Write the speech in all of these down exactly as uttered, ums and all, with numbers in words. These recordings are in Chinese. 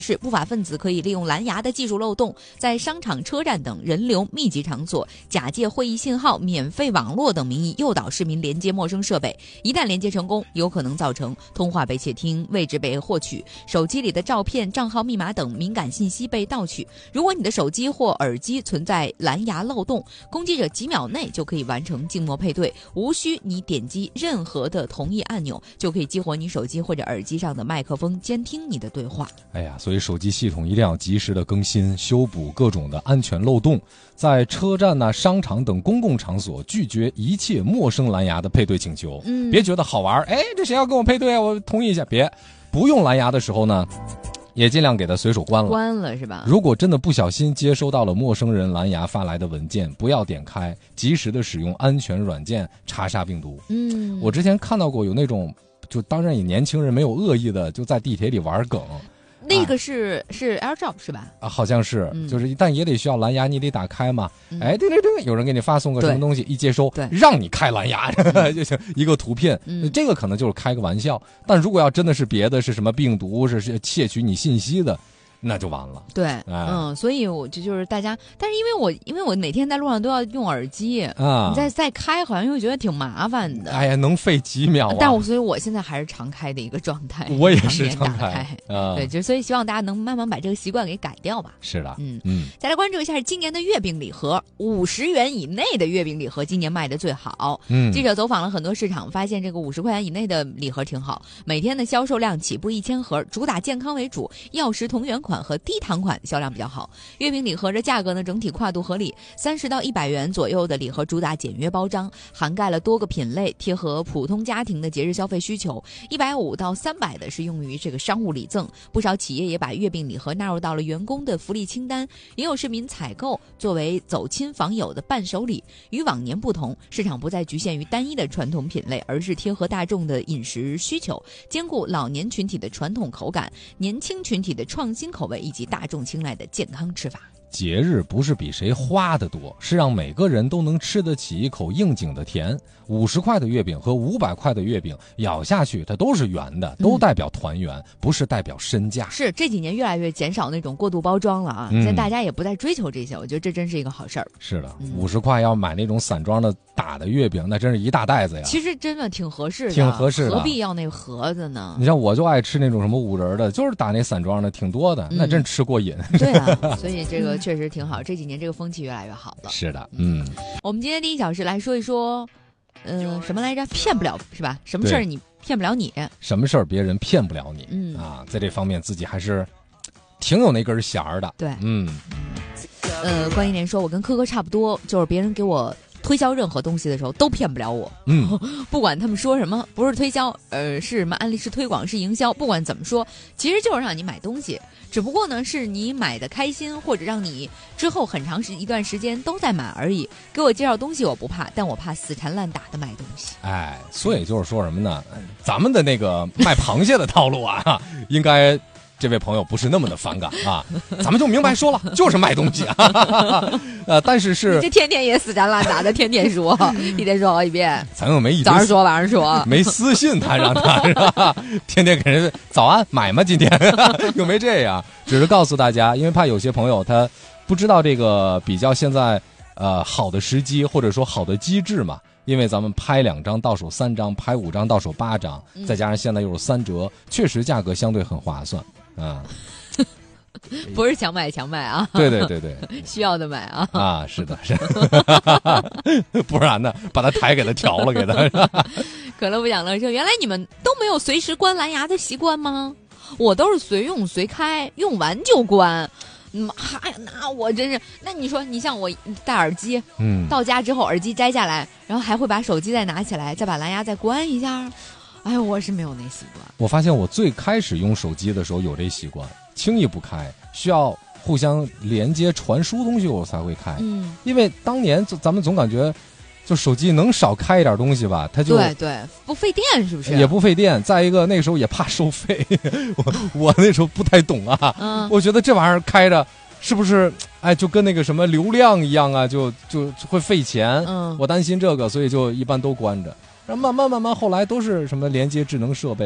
是不法分子可以利用蓝牙的技术漏洞，在商场、车站等人流密集场所，假借会议信号、免费网络等名义诱导市民连接陌生设备。一旦连接成功，有可能造成通话被窃听、位置被获取、手机里的照片、账号、密码等敏感信息被盗取。如果你的手机或耳机存在蓝牙漏洞，攻击者几秒内就可以完成静默配对，无需你点击任何的同意按钮，就可以激活你手机或者耳机上的麦克风监听你的对话。 哎呀，所以手机系统一定要及时的更新、修补各种的安全漏洞。在车站呐、啊、商场等公共场所，拒绝一切陌生蓝牙的配对请求。嗯，别觉得好玩，哎，这谁要跟我配对啊？我同意一下。别，不用蓝牙的时候呢，也尽量给它随手关了。 关了是吧？ 如果真的不小心接收到了陌生人蓝牙发来的文件，不要点开，及时的使用安全软件查杀病毒。嗯，我之前看到过有那种，就当然也年轻人没有恶意的，就在地铁里玩梗。 那个是、啊、是 AirDrop 是吧？啊， 好像是，嗯、就是但也得需要蓝牙，你得打开嘛。嗯、哎，对对对，有人给你发送个什么东西，一接收，让你开蓝牙就行，一个图片、嗯，这个可能就是开个玩笑。但如果要真的是别的，是什么病毒，是是窃取你信息的。那就完了。 对、哎，嗯，所以我就就是大家，但是因为我因为我每天在路上都要用耳机啊，你再再开好像又觉得挺麻烦的。 哎呀，能费几秒啊！ 但我所以我现在还是常开的一个状态。 我也是常开啊，对，就所以希望大家能慢慢把这个习惯给改掉吧。 是的， 嗯嗯。再来关注一下今年的月饼礼盒，五十元以内的月饼礼盒今年卖的最好。嗯，记者走访了很多市场，发现这个五十块钱以内的礼盒挺好，每天的销售量起步一千盒，主打健康为主，药食同源款和低糖款销量比较好。月饼礼盒的价格呢，整体跨度合理，三十到一百元左右的礼盒主打简约包装，涵盖了多个品类，贴合普通家庭的节日消费需求。一百五到三百的是用于这个商务礼赠，不少企业也把月饼礼盒纳入到了员工的福利清单，也有市民采购作为走亲访友的伴手礼。与往年不同，市场不再局限于单一的传统品类，而是贴合大众的饮食需求，兼顾老年群体的传统口感、年轻群体的创新口味以及大众青睐的健康吃法。 节日不是比谁花的多，是让每个人都能吃得起一口应景的甜。五十块的月饼和五百块的月饼，咬下去它都是圆的，都代表团圆，嗯、不是代表身价。 是这几年越来越减少那种过度包装了啊，现在大家也不再追求这些，我觉得这真是一个好事儿。 是的，五十块要买那种散装的打的月饼，那真是一大袋子呀。 其实真的挺合适的， 挺合适的， 何必要那盒子呢？ 你像我就爱吃那种什么五仁的，就是打那散装的，挺多的，嗯、那真吃过瘾。 对啊，所以这个确实挺好。这几年这个风气越来越好了。 是的，嗯。 我们今天第一小时来说一说，嗯、呃，什么来着？骗不了是吧？什么事儿你骗不了你？ 什么事儿别人骗不了你？嗯啊，在这方面自己还是挺有那根弦儿的。 对，嗯。呃，关一莲说，我跟科科差不多，就是别人给我推销任何东西的时候都骗不了我。嗯，不管他们说什么，不是推销，呃，是什么案例，是推广，是营销，不管怎么说，其实就是让你买东西。只不过呢，是你买的开心，或者让你之后很长时一段时间都在买而已。给我介绍东西我不怕，但我怕死缠烂打的买东西。 哎，所以就是说什么呢？咱们的那个卖螃蟹的套路啊，应该这位朋友不是那么的反感啊。咱们就明白说了，就是卖东西啊。呃，但是是你这天天也死缠烂打的，天天说，一天说好几遍。 咱又没一早上说晚上说， 没私信他让他是吧？天天给人早安买吗？今天又没这样，只是告诉大家，因为怕有些朋友他不知道这个比较现在呃好的时机或者说好的机制嘛。因为咱们拍两张到手三张，拍五张到手八张，再加上现在又是三折，确实价格相对很划算啊。 不是强买强卖啊！ 对对对对， 需要的买啊！ 啊，是的，是的，不然呢，把它台给它调了，给它。 可乐不讲乐说，原来你们都没有随时关蓝牙的习惯吗？我都是随用随开，用完就关。嗯，嗨，那我真是，那你说，你像我戴耳机，嗯，到家之后耳机摘下来，然后还会把手机再拿起来，再把蓝牙再关一下。哎呦，我是没有那习惯。 我发现我最开始用手机的时候有这习惯，轻易不开，需要互相连接传输东西我才会开。嗯，因为当年咱们总感觉，就手机能少开一点东西吧，它就对对不费电，是不是？ 也不费电。再一个，那个时候也怕收费，我我那时候不太懂啊。嗯，我觉得这玩意儿开着是不是哎就跟那个什么流量一样啊，就就会费钱。嗯，我担心这个，所以就一般都关着。然后慢慢慢慢，后来都是什么连接智能设备了，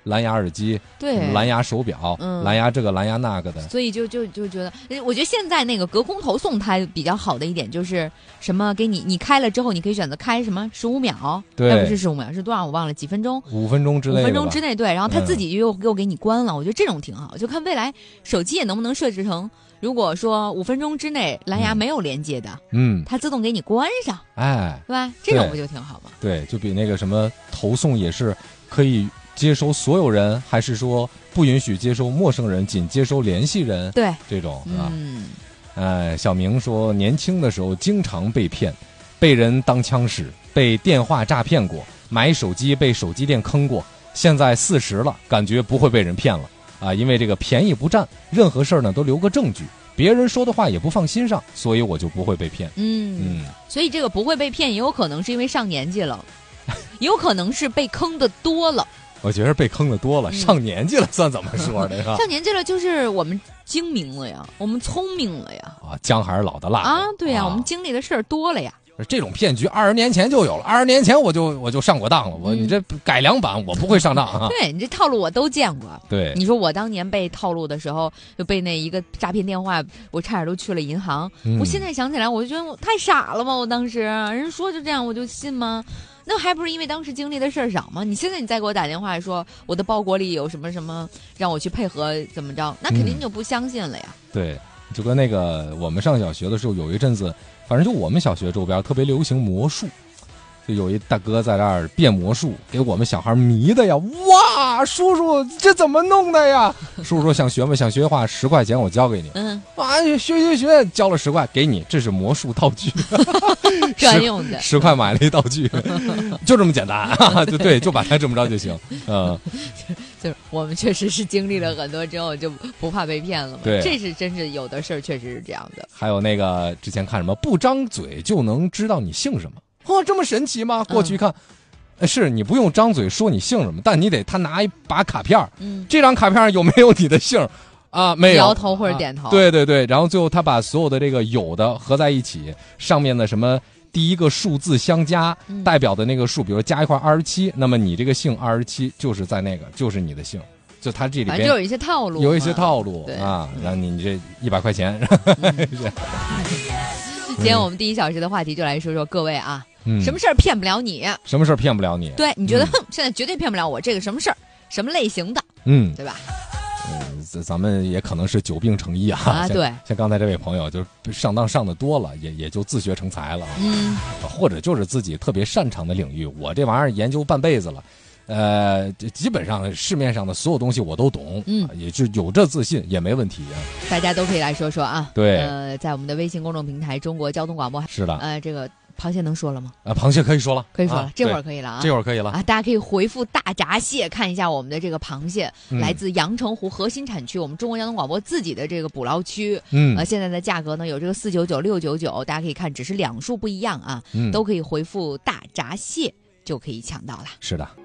蓝牙耳机， 对， 蓝牙手表，嗯，蓝牙这个蓝牙那个的， 所以就就就觉得，我觉得现在那个隔空投送它比较好的一点就是什么，给你你开了之后，你可以选择开什么十五秒， 对， 不是十五秒，是多少我忘了，几分钟， 五分钟之内， 五分钟之内，对，然后它自己又又给你关了，嗯，我觉得这种挺好，就看未来手机也能不能设置成。如果说五分钟之内蓝牙没有连接的，嗯，它自动给你关上， 哎， 对吧？这种不就挺好吗？ 对，就比那个什么投送也是可以接收所有人，还是说不允许接收陌生人，仅接收联系人？ 对， 这种是吧？ 嗯， 哎，小明说年轻的时候经常被骗，被人当枪使，被电话诈骗过，买手机被手机店坑过，现在四十了，感觉不会被人骗了。啊，因为这个便宜不占，任何事儿呢都留个证据，别人说的话也不放心上，所以我就不会被骗。 嗯嗯，所以这个不会被骗，也有可能是因为上年纪了，也有可能是被坑的多了。 我觉得被坑的多了，嗯、上年纪了算怎么说的呀？ 上年纪了就是我们精明了呀，我们聪明了呀。 啊，姜还是老的辣啊，对呀、啊，我们经历的事儿多了呀。 这种骗局二十年前就有了，二十年前我就我就上过当了，我、嗯、你这改良版我不会上当啊。 对你这套路我都见过。 对， 你说我当年被套路的时候，就被那一个诈骗电话，我差点都去了银行。嗯、我现在想起来，我就觉得我太傻了吧！我当时人说就这样，我就信吗？那还不是因为当时经历的事儿少吗？你现在你再给我打电话说我的包裹里有什么什么，让我去配合怎么着，那肯定就不相信了呀。 嗯、对，就跟那个我们上小学的时候有一阵子。反正就我们小学周边特别流行魔术，就有一大哥在这儿变魔术，给我们小孩迷的呀！哇，叔叔这怎么弄的呀？叔叔说想学吗？想学的话，十块钱我教给你。嗯，啊，学学学，交了十块给你，这是魔术道具， 专用的， 十块买了一道具，就这么简单啊！就对，就把它这么着就行。嗯， 就是我们确实是经历了很多之后就不怕被骗了嘛。 对， 这是真是有的事儿，确实是这样的。 还有那个之前看什么，不张嘴就能知道你姓什么。哦，这么神奇吗？过去看，嗯、是你不用张嘴说你姓什么，但你得他拿一把卡片，嗯，这张卡片有没有你的姓啊？没有， 摇头或者点头、 啊。对对对，然后最后他把所有的这个有的合在一起，上面的什么第一个数字相加，嗯、代表的那个数，比如加一块二十七，那么你这个姓二十七就是在那个就是你的姓。就他这里边就有一些套路， 有一些套路啊，然后你你这一百块钱。嗯、 今天我们第一小时的话题就来说说各位啊。嗯、什么事儿骗不了你？ 什么事儿骗不了你？ 对，你觉得、嗯、哼，现在绝对骗不了我这个什么事儿，什么类型的？ 嗯， 对吧？ 嗯，咱们也可能是久病成医啊。 啊，对， 像刚才这位朋友，就是上当上的多了，也也就自学成才了。嗯，或者就是自己特别擅长的领域，我这玩意儿研究半辈子了。呃，基本上市面上的所有东西我都懂，嗯，也就有这自信也没问题啊。 大家都可以来说说啊。 对， 呃，在我们的微信公众平台中国交通广播。 是的。 呃，这个螃蟹能说了吗？ 啊，螃蟹可以说了， 可以说了， 啊、 这会儿可以了啊， 这会儿可以了啊！大家可以回复大闸蟹看一下我们的这个螃蟹，嗯、来自阳澄湖核心产区，我们中国交通广播自己的这个捕捞区。嗯，呃，现在的价格呢有这个四九九、六九九，大家可以看，只是两数不一样啊，嗯、都可以回复大闸蟹就可以抢到了。 是的。